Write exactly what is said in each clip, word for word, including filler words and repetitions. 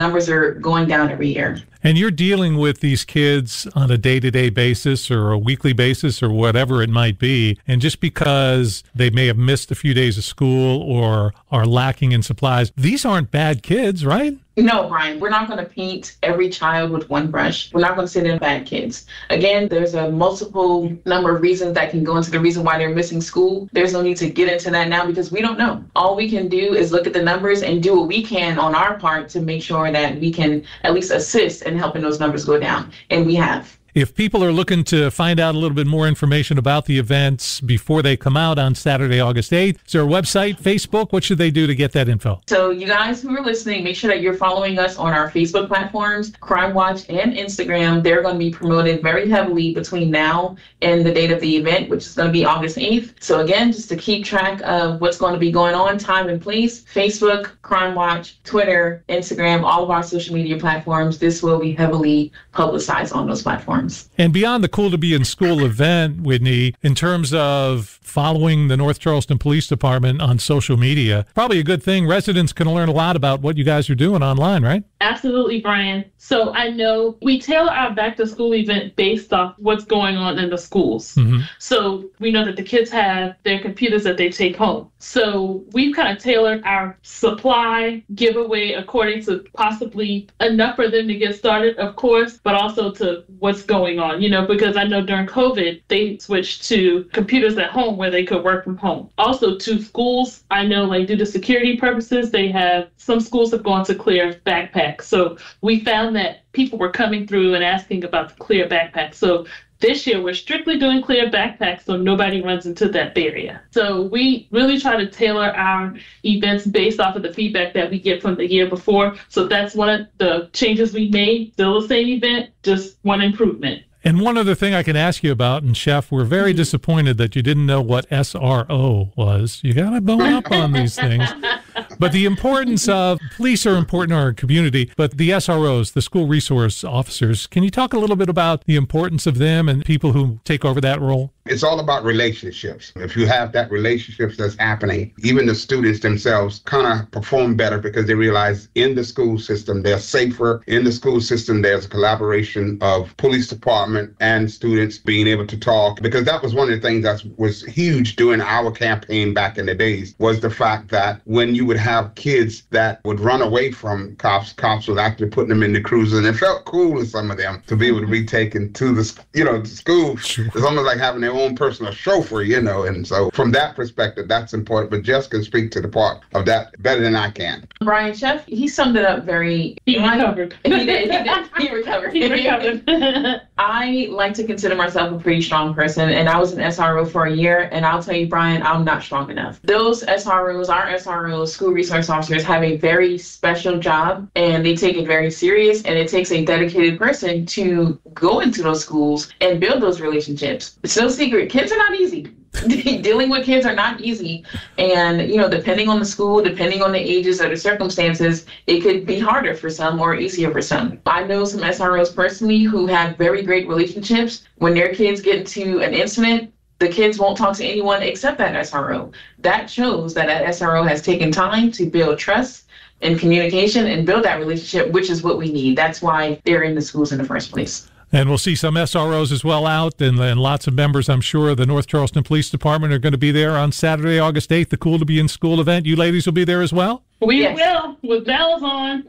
Numbers are going down every year. And you're dealing with these kids on a day-to-day basis or a weekly basis or whatever it might be. And just because they may have missed a few days of school or are lacking in supplies, these aren't bad kids, right? No, Brian, we're not going to paint every child with one brush. We're not going to say they're bad kids. Again, there's a multiple number of reasons that can go into the reason why they're missing school. There's no need to get into that now because we don't know. All we can do is look at the numbers and do what we can on our part to make sure that we can at least assist in helping those numbers go down. And we have. If people are looking to find out a little bit more information about the events before they come out on Saturday, August eighth, is there a website, Facebook? What should they do to get that info? So you guys who are listening, make sure that you're following us on our Facebook platforms, Crime Watch and Instagram. They're going to be promoted very heavily between now and the date of the event, which is going to be August eighth. So again, just to keep track of what's going to be going on, time and place, Facebook, Crime Watch, Twitter, Instagram, all of our social media platforms. This will be heavily publicized on those platforms. And beyond the Cool to Be in School event, Whitney, in terms of following the North Charleston Police Department on social media, probably a good thing. Residents can learn a lot about what you guys are doing online, right? Absolutely, Brian. So I know we tailor our back to school event based off what's going on in the schools. Mm-hmm. So we know that the kids have their computers that they take home. So we've kind of tailored our supply giveaway according to possibly enough for them to get started, of course, but also to what's going on, you know, because I know during COVID, they switched to computers at home where they could work from home. Also to schools, I know like due to security purposes, they have, some schools have gone to clear backpacks. So we found that people were coming through and asking about the clear backpacks. So this year, we're strictly doing clear backpacks so nobody runs into that barrier. So we really try to tailor our events based off of the feedback that we get from the year before. So that's one of the changes we made. Still the same event, just one improvement. And one other thing I can ask you about, and Chef, we're very disappointed that you didn't know what S R O was. You got to bone up on these things. But the importance of, police are important in our community, but the S R Os, the school resource officers, can you talk a little bit about the importance of them and people who take over that role? It's all about relationships. If you have that relationships that's happening, even the students themselves kind of perform better because they realize in the school system, they're safer. In the school system, there's a collaboration of police department and students being able to talk, because that was one of the things that was huge during our campaign back in the days, was the fact that when you would have kids that would run away from cops, cops would actually put them in the cruiser, and it felt cool to some of them to be able to be taken to the, you know, to school. Sure. It's almost like having their own personal chauffeur, you know, and so from that perspective, that's important. But Jess can speak to the part of that better than I can. Brian, Chef, he summed it up very... He recovered. He did, he did. He recovered. He recovered. I like to consider myself a pretty strong person, and I was an S R O for a year, and I'll tell you, Brian, I'm not strong enough. Those S R Os, our S R Os, school resource officers, have a very special job, and they take it very serious, and it takes a dedicated person to go into those schools and build those relationships. It's no secret, kids are not easy. Dealing with kids are not easy. And, you know, depending on the school, depending on the ages or the circumstances, it could be harder for some or easier for some. I know some S R Os personally who have very great relationships. When their kids get into an incident, the kids won't talk to anyone except that S R O. That shows that that S R O has taken time to build trust and communication and build that relationship, which is what we need. That's why they're in the schools in the first place. And we'll see some S R Os as well out, and, and lots of members, I'm sure, of the North Charleston Police Department are going to be there on Saturday, August eighth, the Cool to Be in School event. You ladies will be there as well? We Yes. will, with bells on.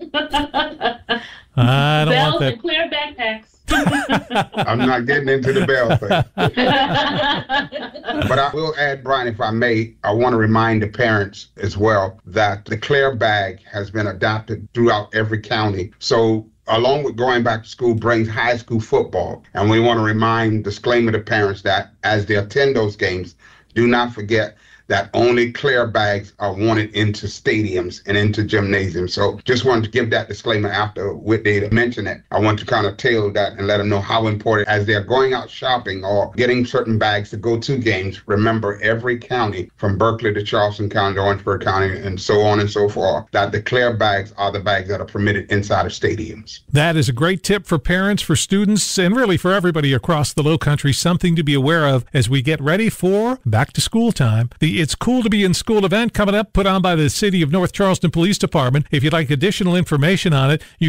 I don't bells want that. and clear backpacks. I'm not getting into the bell thing. But I will add, Brian, if I may, I want to remind the parents as well that the Clear Bag has been adopted throughout every county. So along with going back to school brings high school football. And we want to remind, disclaimer to parents that as they attend those games, do not forget that only clear bags are wanted into stadiums and into gymnasiums. So just wanted to give that disclaimer after Whitney mentioned it. I want to kind of tailor that and let them know how important, as they're going out shopping or getting certain bags to go to games, remember every county from Berkeley to Charleston County, Orangeburg County, and so on and so forth, that the clear bags are the bags that are permitted inside of stadiums. That is a great tip for parents, for students, and really for everybody across the Lowcountry, something to be aware of as we get ready for back to school time. The It's Cool to Be in School event coming up, put on by the City of North Charleston Police Department. If you'd like additional information on it, you